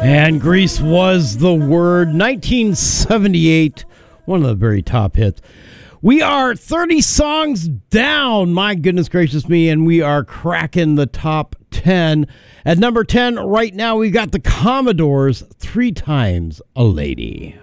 And Grease was the word. 1978, one of the very top hits. We are 30 songs down, my goodness gracious me, and we are cracking the top 10. At number 10 right now, we got the Commodores, 3 Times a Lady.